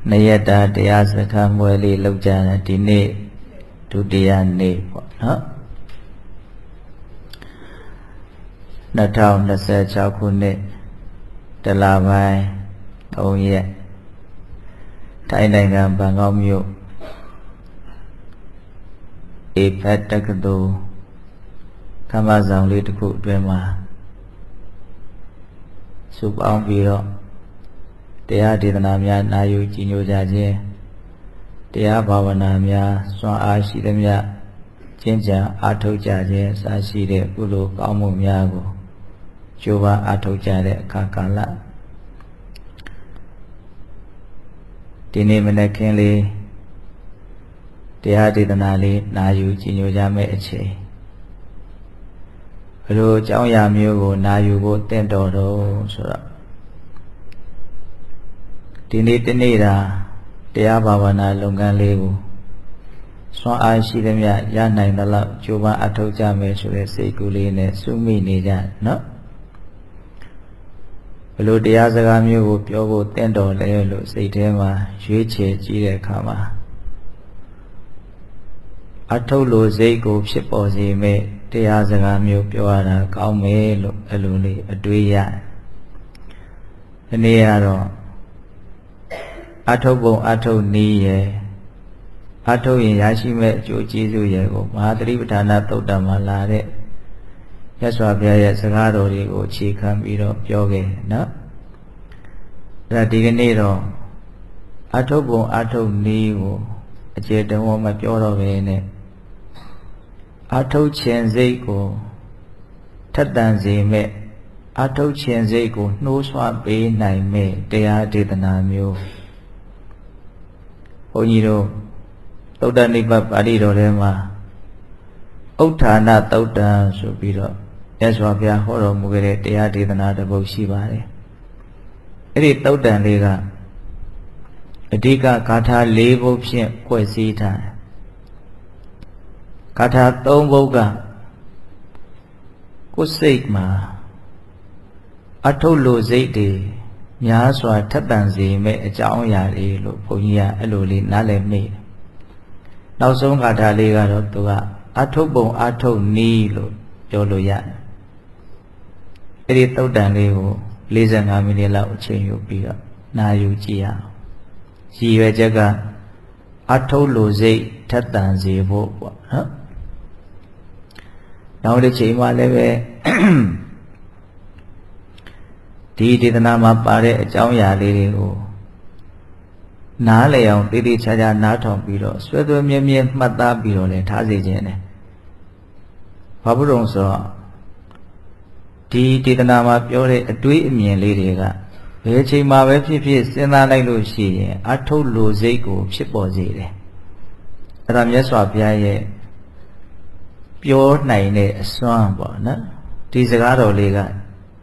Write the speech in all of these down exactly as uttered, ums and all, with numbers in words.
Nayata Deyasaka Mweli Lukjana Dine Dudia Ne no Natao Nasa Chakune Dalabai Oh yeah Tainanga Bangomyo A Pet Takado Kamazang Litku Dwema Subang Biro Tea Didanamya Nayu Jinyo Jaje Tea Bhavanamya Swan Ashidamya Jinja Ato Jaje Sashide Ulu Kamu Myago Juba Ato Jade Kakala Dini Menekinli Tea Didanali Nayu Jinyo Jame Eche Ru Chao Yamyo Nayu Go Tendoro Sura Dini Tinira Tea Bhavana Lungan Legu Swan Ashidamya Yanai Nala Juba Ato Jame Sure Sekuli Ne Sumi Nija No Ru Tea Zagamyo Pyogo Tendo Lelu Seitema Yuiche Jire Kama Ato Lo Zego Shipozi Me Tea Zagamyo Pyoara Kaume Lo Eluli Aduya Niaro Ato Bon Ato Niye Ato in Yashime Jojizu Yego Mahadri Vitana Totama Lare Yaswa Bia Sagado Rigo Chikam Biro Yoge No Radiganero Ato Bon Ato Nigo Ajetamo Mapioro Vene Ato Chenzego Tatan Zeme Ato Chenzego No Swap Be Naime Tea Didanamyo Oniro Toda Nipa Padido Rema Utana Toda Subiro Yaswabia Horo Mugere Tea Didana de Boshibare Eri Toda Liga Ediga Kata Levo Pien Quesita Kata Tomboga Kusigma Atolo Zede Nyaswa Tatanzi Me a Chao Yari Lo Punya Eluli Nale Me Now some Kata Liga Rotua Atobo Ato Nilo Joloya Eri Todan Leo Lizan Amila Uchenyo Pira Nayu Chia Jiva Jaga Atolo Zay Tatanzi Bo Now the Chima Leve Di Didanama Pare Chauya Lirigo Naleon Didi Chaja Naton Biro, Swedo Mimi Mata Biro, Tazi Jene Paburon so Di Didanama Pure, a Dui Mien Liriga, Vechi Mavepi, Sena Lucy, Ato Luzego, Shipozile Ramyaswa Piaye Pure Nine, Swan Bona, Disagado Liga.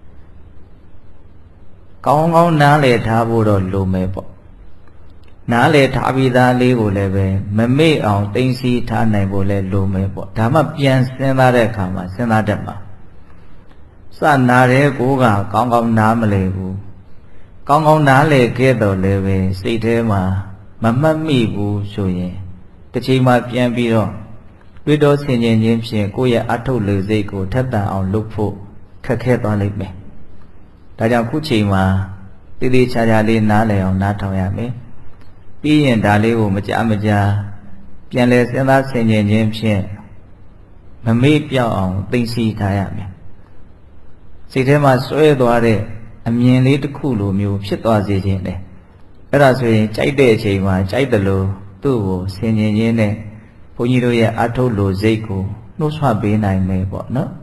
Kong on Nale Taburo Lumepo Nale Tabida Ligo Leve, Meme on Tinsi Tanebole Lumepo, Tama Pian Senare Kama, Senadema San Nare Guga, Kong on Namalegu Kong on Nale Kedo Leve, Sitema, Mamma Mibu Suye, the Chima Pian Biro, Widow Sinian Yimshin, Goya Ato Luzeko, Tata on Lupo, Kaket on Lip me. Tajam Kuchima, Didi Chajali Nale on Natoyame, Be and Daleo Majamaja, Pianles and that Saint James Shen, Mame Pia on Tinsi Tayame. Sitema Soedoare, a mean little Kulu Mu, Shitwazi Jene. Eraswe, Chaide Chima, Chaidalo, Tuvo, Saint Yene, Ponidoya Atolo Zeko, no swabe nine may but no.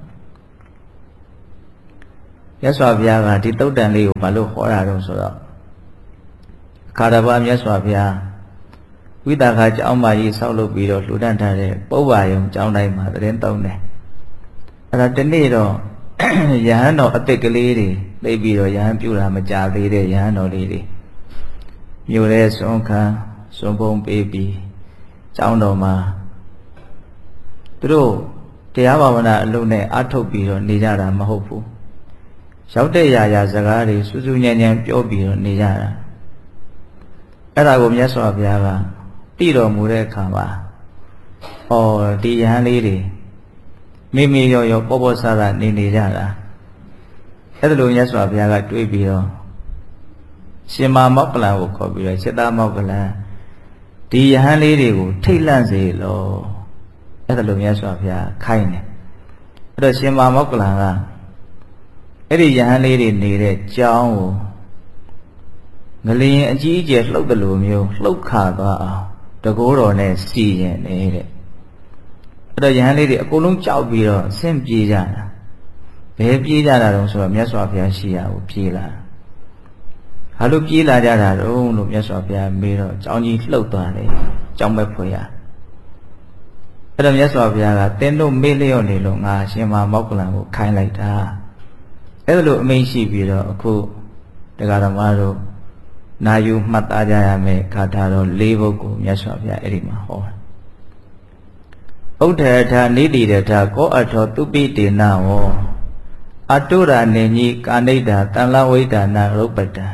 Yaswa Viaga, the Todan Leo, Palo Horado Sora Carabam Yaswa With a Haj Almai Solo Bido, Ludantare, Bobayum, Jaunai Madrentone. At the Nido Yano, a take a lady, baby or Yan Pura Maja lady, Yano lady. Mule Sonka, Sombong baby, Jaunoma. True, the Avana Lune, Atobido, Nijara Mahopu. Shout Yaya Zagari, Suzuyan Piobi, Nijara. အဲ့ဒါကိုမြတ်စွာဘုရားကသိတော်မူတဲ့အခါမှာဩဒီယဟန်လေးတွေမိမိရောရောပေါ်ပေါ်ဆဆနေနေကြတာအဲ့ဒါလိုမြတ်စွာဘုရားကတွေးပြီးတော့ရှင်မာမောက္ကလံကိုခေါ်ပြီးတော့စိတ္တမောက္ကလံဒီယဟန်လေးတွေကိုထိတ်လန့်စေလို့အဲ့ဒါလိုမြတ်စွာဘုရားခိုင်းတယ်အဲ့တော့ရှင်မာမောက္ကလံကအဲ့ဒီယဟန်လေးတွေနေတဲ့ကြောင်းကိုငလျင်အကြီးအကျယ်လှုပ်တယ်လို့မျိုးလှုပ်ခါသွားအောင်တကိုးတော်နဲ့စီရင်နေတဲ့အဲ့တော့ယဟန်လေးတွေအကုန်လုံးကြောက်ပြီးတော့ဆင့်ပြေးကြတာဘယ်ပြေးကြတာတုံးဆိုတော့မြတ်စွာဘုရားရှိရာကိုပြေးလာဟာလို့ပြေးလာကြတာတုံးလို့မြတ်စွာဘုရားမေးတော့ကြောင်းကြီးလှုပ်သွားတယ်ကြောင်းမဲ့ဖွယ်ရအဲ့တော့မြတ်စွာဘုရားကတင်းတို့မေ့လျော့နေလို့ငါရှင်မမောက္ကလံကိုခိုင်းလိုက်တာအဲ့ဒါလို့အမိန့်ရှိပြီးတော့အခုတရားဓမ္မတို့နာယူမှတ်သားကြရမယ်ဂါထာတော်၄ပုဒ်ကိုမြတ်စွာဘုရားအဲ့ဒီမှာဟောဥဒ္ဓထာနိတိရထကောအထောသူပိတေနဝောအတုရာနေညိကာဏိတာတန်လဝိဒါနာရုပ္ပတံ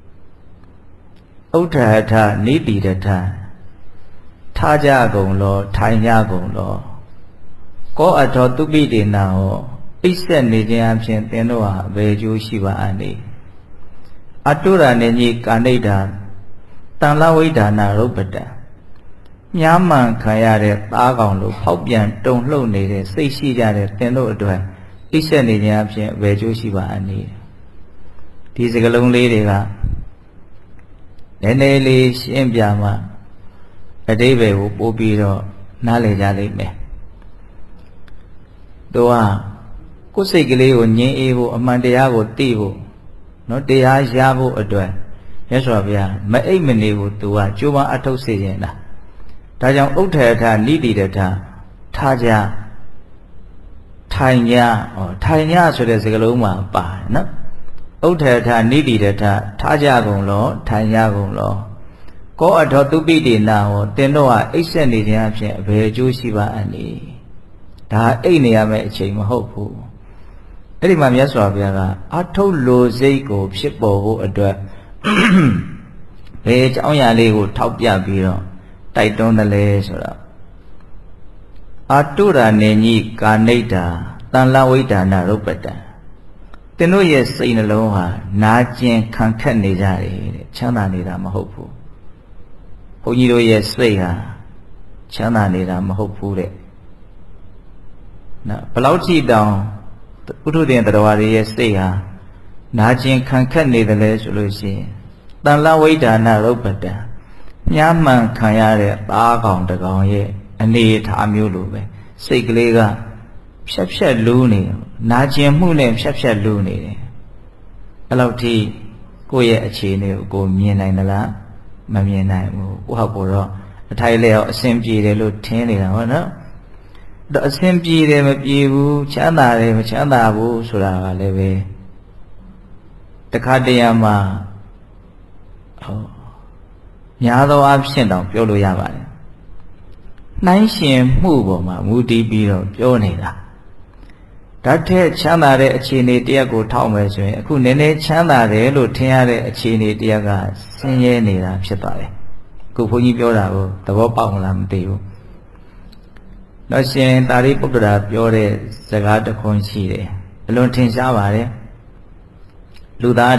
ဥဒ္ဓထာနိတိရထထားကြကုန်လောထိုင်ကြကုန်လောကောအထောသူပိတေနဝောအိပ်ဆက်နေခြင်းအပြင်သင်တို့ဟာဘယ်ကျိုးရှိပါအနည်းအတုရာနေညိကာဏိတာတန်လဝိဒါနာရုပ္ပတံမြားမှန်ခံရတဲ့သားကောင်လိုဖောက်ပြန်တုန်လှုပ်နေတဲ့စိတ်ရှိကြတဲ့သင်တို့အတွက်အိပ်ဆက်နေခြင်းအပြင်ဘယ်ကျိုးရှိပါအနည်းဒီစကားလုံးလေးတွေကနည်းနည်းလေးရှင်းပြမှအတိပ္ပယ်ကိုပို့ပြီးတော့နားလည်ကြလိမ့်မယ်သူကကိုယ်စိတ်ကလေးကိုငြင်းအေးဖို့အမှန်တရားကိုသိဖို့နော်တရားရဖို့အတွက်မြတ်စွာဘုရားမအိပ်မနေဘူးသူကကြိုးပမ်းအထုတ်စေခြင်းလားဒါကြောင့်ဥဒ္ဓထာနိတိရထထားကြထိုင်ကြဩထိုင်ကြဆိုတဲ့စကားလုံးမှာပါတယ်နော်ဥဒ္ဓထာနိတိရထထားကြကုန်လောထိုင်ကြကုန်လောကောအထောသူပိတေနဟောတင်တော့ဟာအိပ်ဆက်နေခြင်းအဖြစ်အဘယ်အကျိုးရှိပါအနည်းဒါအိပ်နေရမယ့်အချိန်မဟုတ်ဘူးအဲ့ဒီမှာမြတ်စွာဘုရားကအထုတ်လိုစိတ်ကိုဖြစ်ပေါ်ဖို့အတွက်ဘယ်အကြောင်းအရာလေးကိုထောက်ပြပြီးတော့တိုက်တွန်းတယ်လဲဆိုတော့အတုရာနေညိကာဏိတာတန်လဝိဒါနာရုပ္ပတံသင်တို့ရဲ့စိတ်နှလုံးဟာနာကျင်ခံခက်နေကြတယ်တဲ့ချမ်းသာနေတာမဟုတ်ဘူးဘုန်းကြီးတို့ရဲ့စိတ်ဟာချမ်းသာနေတာမဟုတ်ဘူးတဲ့နော်ဘယ်လောက်ထိတောင်ပုထုဇဉ်တရားတွေရဲ့စိတ်ဟာနာကျင်ခံခက်နေတယ်လဲဆိုလို့ရှိရင်တန်လဝိဒါနာရုပ္ပတံမြားမှန်ခံရတဲ့သားကောင်တကောင်ရဲ့အနေအထားမျိုးလိုပဲစိတ်ကလေးကဖြက်ဖြက်လူးနေနာကျင်မှုနဲ့ဖြက်ဖြက်လူးနေတယ်အဲ့လောက်ထိကိုယ့်ရဲ့အခြေအနေကိုကိုမြင်နိုင်သလားမမြင်နိုင်ဘူးကိုယ့်ဟာကိုယ်တော့အထိုက်လျောက်အဆင်ပြေတယ်လို့ထင်နေတာဟုတ်နော်တော့အဆင်ပြေတယ်မပြေဘူးချမ်းသာတယ်မချမ်းသာဘူးဆိုတာကလည်းပဲတခါတရံမှာဟောများသောအားဖြင့်တောင်ပြောလို့ရပါတယ်နှိုင်းရှင်မှုပေါ်မှာမူတည်ပြီးတော့ပြောနေတာဓာတ်ထက်ချမ်းသာတဲ့အခြေအနေတရက်ကိုထောက်မယ်ဆိုရင်အခုနည်းနည်းချမ်းသာတယ်လို့ထင်ရတဲ့အခြေအနေတရက်ကဆင်းရဲနေတာဖြစ်သွားတယ်အခုဘုန်းကြီးပြောတာကိုသဘောပေါက်မလားမသိဘူးတော့ရှင်သာရိပုတ္တရာပြောတဲ့စကားတစ်ခွန်းရှိတယ်အလွန်ထင်ရှားပါတယ်လူသား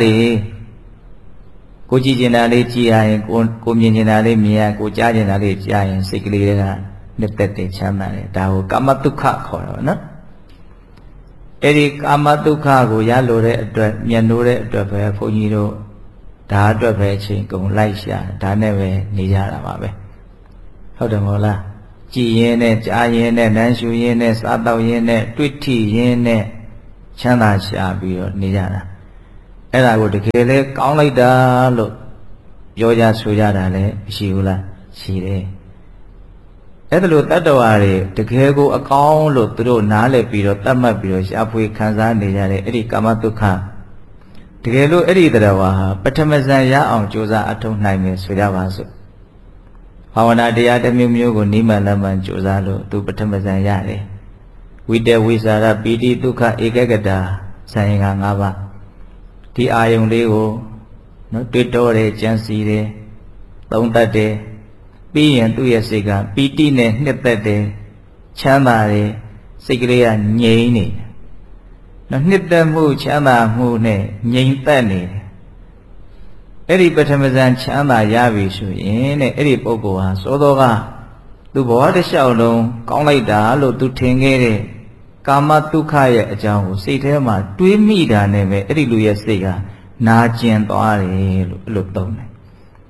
တွေကိုကြည့်ကျင်တာလေးကြည့်ရရင်ကိုကိုမြင်ကျင်တာလေးမြင်ရကိုကြားကျင်တာလေးကြားရင်စိတ်ကလေးတွေကနှစ်သက်တယ်ချမ်းသာတယ်ဒါကိုကာမတုခခေါ်တော့နော်အဲ့ဒီကာမတုခကိုရလိုတဲ့အတွက်မျက်နှိုးတဲ့အတွက်ပဲဘုန်းကြီးတို့ဒါအတွက်ပဲအချိန်ကုန်လိုက်ရှာဒါနဲ့ပဲနေကြတာပါပဲဟုတ်တယ်မဟုတ်လားကြည်ရင်နဲ့ကြားရင်နဲ့နမ်းရှူရင်နဲ့စားတော့ရင်နဲ့တွေ့ထိရင်နဲ့ချမ်းသာရှာပြီးတော့နေကြတာအဲ့ဒါကိုတကယ်လဲကောင်းလိုက်တာလို့ပြောကြဆိုကြတာလည်းမရှိဘူးလားရှိတယ်အဲ့ဒါလို့တတ္တဝါတွေတကယ်ကိုအကောင်းလို့သူတို့နားလည်ပြီးတော့တတ်မှတ်ပြီးတော့ရှားဖွေခံစားနေကြတဲ့အဲ့ဒီကာမတုခတကယ်လို့အဲ့ဒီတရားဝါဟာပထမဇန်ရအောင်ကြိုးစားအထောက်နိုင်မယ်ဆိုကြပါစို့ဘာဝနာတရားတစ်မျိုးမျိုးကိုနိမလမှန်ကြိုးစားလို့သူပထမဇန်ရတယ်ဝိတဝိစာရပိတိဒုက္ခဧကဂတာဇန်ရင်က၅ပါးဒီအာယုံလေးကိုနော်တွေ့တော့တယ်ကြံစီတယ်သုံးတတ်တယ်ပြီးရင်သူ့ရဲ့စိတ်ကပီတိနဲ့နှစ်သက်တယ်ချမ်းသာတယ်စိတ်ကလေးကငြိမ်နေတယ်နော်နှစ်သက်မှုချမ်းသာမှုနဲ့ငြိမ်သက်နေတယ်အဲ့ဒီပထမဇန်ချမ်းသာရပြီဆိုရင်တဲ့အဲ့ဒီပုဂ္ဂိုလ်ဟာစောစောကသူဘဝတစ်လျှောက်လုံးကောင်းလိုက်တာလို့သူထင်ခဲ့တဲ့ကာမဒုက္ခရဲ့အကြောင်းကိုစိတ်ထဲမှာတွေးမိတာနဲ့ပဲအဲ့ဒီလူရဲ့စိတ်ကနာကျင်သွားတယ်လို့အဲ့လိုသုံးတယ်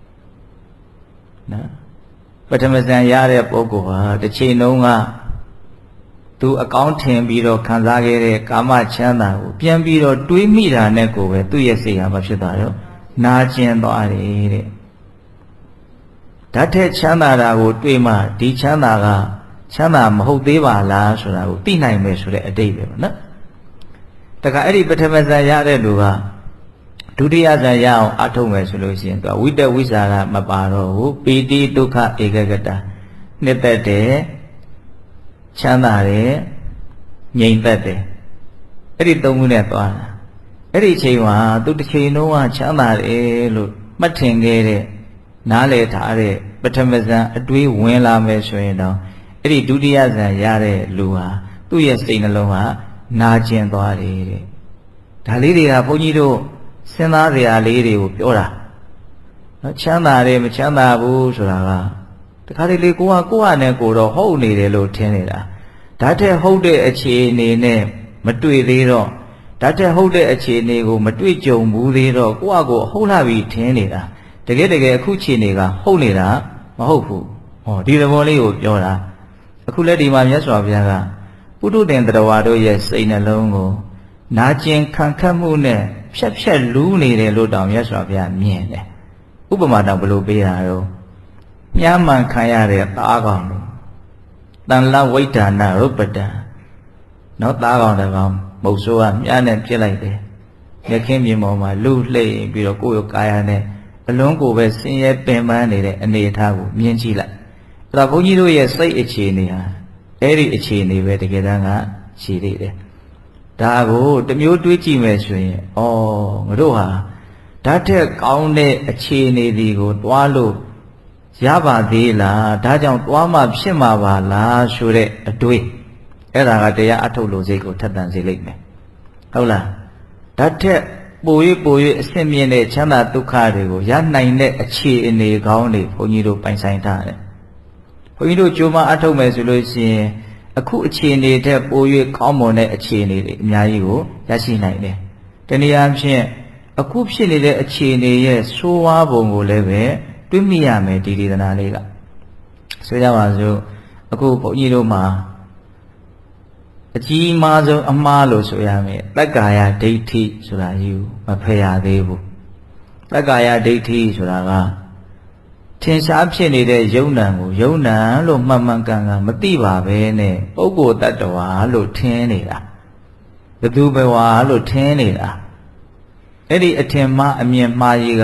နော်ပထမဇန်ရတဲ့ပုဂ္ဂိုလ်ဟာတစ်ချိန်လုံးကသူအကောင်းထင်ပြီးတော့ခံစားခဲ့တဲ့ကာမချမ်းသာကိုပြန်ပြီးတော့တွေးမိတာနဲ့ကိုပဲသူ့ရဲ့စိတ်ဟာမဖြစ်သွားတော့နာကျင်သွားတယ်တဲ့ဓာတ်ထက်ချမ်းသာတာကိုတွေးမှဒီချမ်းသာကချမ်းသာမဟုတ်သေးပါလားဆိုတာကိုသိနိုင်မယ်ဆိုတဲ့အတိတ်ပဲပေါ့နော်တခါအဲ့ဒီပထမဇန်ရတဲ့လူကဒုတိယဇန်ရအောင်အထုတ်မယ်ဆိုလို့ရှိရင်သူကဝိတ္တဝိစာရမပါတော့ဘူးပီတိဒုက္ခဧကဂတနှစ်သက်တယ်ချမ်းသာတယ်ငြိမ်သက်တယ်အဲ့ဒီသုံးခုနဲ့သွားတာအဲ့ဒီအချိန်မှာသူတစ်ချိန်လုံးကချမ်းသာတယ်လို့မှတ်ထင်ခဲ့တဲ့နားလည်ထားတဲ့ပထမဇန်အတွေးဝင်လာမယ်ဆိုရင်တော့အဲ့ဒီဒုတိယဇန်ရတဲ့လူဟာသူ့ရဲ့စိတ်နှလုံးကနာကျင်သွားတယ်တဲ့ဒါလေးတွေကဘုန်းကြီးတို့စဉ်းစားစရာလေးတွေကိုပြောတာနော်ချမ်းသာတယ်မချမ်းသာဘူးဆိုတာကတခါတလေကိုကကိုယ့်ဟာနဲ့ကိုယ်တော့ဟုတ်နေတယ်လို့ထင်နေတာဒါထက်ဟုတ်တဲ့အခြေအနေနဲ့မတွေ့သေးတော့ဒါထက်ဟုတ်တဲ့အခြေအနေကိုမတွေ့ကြုံဘူးသေးတော့ကိုယ့်ဟာကိုယ်ဟုတ်လာပြီထင်နေတာတကယ်တကယ်အခုအခြေအနေကဟုတ်နေတာမဟုတ်ဘူးဟောဒီသဘောလေးကိုပြောတာအခုလက်ဒီမှာမြတ်စွာဘုရားကပုထုသင်တရားဝါတို့ရဲ့စိတ်နှလုံးကိုနာကျင်ခံခတ်မှုနဲ့ဖြက်ဖြက်လူးနေတယ်လို့တောင်မြတ်စွာဘုရားမြင်တယ်ဥပမာတော့ဘယ်လိုပေးတာတော့မြားမှန်ခံရတဲ့သားကောင်လို့တန်လဝိဒါနာရုပ္ပတံနော်သားကောင်တကောင်မုတ်ဆိုးကမြားနဲ့ပြစ်လိုက်တယ်ရခင်းမြေပေါ်မှာလူလှိမ့်ပြီးတော့ကိုယ့်ရဲ့ကာယနဲ့အလုံးကိုပဲဆင်းရဲပင်ပန်းနေတဲ့အနေအထားကိုမြင်ကြည့်လိုက်အဲ့ဒါဘုန်းကြီးတို့ရဲ့စိတ်အခြေအနေဟာအဲ့ဒီအခြေအနေပဲတကယ်တမ်းကရှိသေးတယ်ဒါကိုတမျိုးတွေးကြည့်မယ်ဆိုရင်ဩငါတို့ဟာဓာတ်ထက်ကောင်းတဲ့အခြေအနေတွေကိုတွားလို့ရပါသေးလားဒါကြောင့်တွားမှဖြစ်မှာပါလားဆိုတဲ့အတွေးအဲ့ဒါကတရားအထုတ်လို့စိတ်ကိုထက်သန်စေလိမ့်မယ်ဟုတ်လားဓာတ်ထက်ပို၍ပို၍အဆင့်မြင့်တဲ့ချမ်းသာဒုက္ခတွေကိုရနိုင်တဲ့အခြေအနေကောင်းတွေဘုန်းကြီးတို့ပိုင်ဆိုင်ထားတယ်ဘုန်းကြီးတို့ကြိုးမအထုတ်မယ်ဆိုလို့ရှိရင်အခုအခြေအနေထက်ပို၍ကောင်းမွန်တဲ့အခြေအနေတွေအများကြီးကိုရရှိနိုင်တယ်တနည်းအားဖြင့်အခုဖြစ်နေတဲ့အခြေအနေရဲ့ဆိုးဝါးပုံကိုလည်းပဲတွေးမိရမယ်ဒီဒေသနာလေးကဆိုကြပါစို့အခုဘုန်းကြီးတို့မှာအကြီးမားဆုံးအမှားလို့ဆိုရမယ်တက္ကာယဒိဋ္ဌိဆိုတာယူမဖယ်ရသေးဘူးတက္ကာယဒိဋ္ဌိဆိုတာကထင်ရှားဖြစ်နေတဲ့ယုံနံကိုယုံနံလို့မှတ်မှန်ကန်ကန်မသိပါပဲနဲ့ပုဂ္ဂိုလ်တ attva လို့ထင်နေတာဘသူဘဝလို့ထင်နေတာအဲ့ဒီအထင်မှားအမြင်မှားကြီးက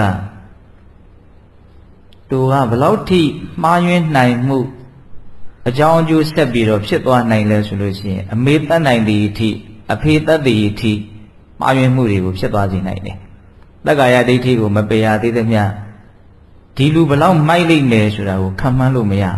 သူကဘလောက်ထိမှားယွင်းနိုင်မှုအကြောင်းအကျိုးဆက်ပြီးတော့ဖြစ်သွားနိုင်လဲဆိုလို့ရှိရင်အမေတတ်နိုင်သည်အထိအဖေတတ်သည်အထိမှားယွင်းမှုတွေကိုဖြစ်သွားစေနိုင်တယ်တက္ကာယဒိဋ္ဌိကိုမပယ်ရသေးသမျှဒီလူဘလောက်မိုက်လိမ့်မယ်ဆိုတာကိုခံမှန်းလို့မရ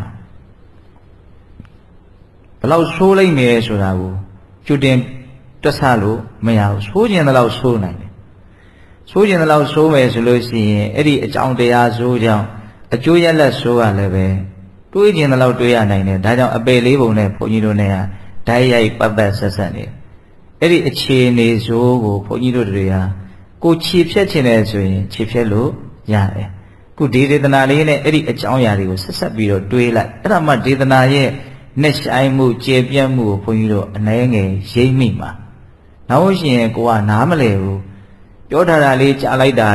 ဘလောက်ဆိုးလိမ့်မယ်ဆိုတာကိုကျွတ်တင်တွက်ဆလို့မရဘူးဆိုးကျင်တဲ့လောက်ဆိုးနိုင်တယ်ဆိုးကျင်တဲ့လောက်ဆိုးမယ်ဆိုလို့ရှိရင်အဲ့ဒီအကြောင်းတရားဆိုးကြောင့်အကျိုးရလဒ်ဆိုးရလည်းပဲတွေးကျင်တဲ့လောက်တွေးရနိုင်တယ်ဒါကြောင့်အပယ်လေးပုံနဲ့ဘုန်းကြီးတို့နဲ့ဟာဓာတ်ရိုက်ပတ်သက်ဆက်ဆက်နေအဲ့ဒီအခြေအနေဆိုးကိုဘုန်းကြီးတို့တွေဟာကိုခြေဖြတ်ခြင်းနဲ့ဆိုရင်ခြေဖြတ်လို့ရတယ်ခုဒီဒေသနာလေးနဲ့အဲ့ဒီအကြောင်းအရာတွေကိုဆက်ဆက်ပြီးတော့တွေးလိုက်အဲ့ဒါမှဒေသနာရဲ့နှက်ဆိုင်မှုကျေပြတ်မှုကိုဘုန်းကြီးတို့အနည်းငယ်ရိပ်မိမှာနောက်ရှင်ကိုကနားမလဲဘူးပြောထားတာလေးကြားလိုက်တာ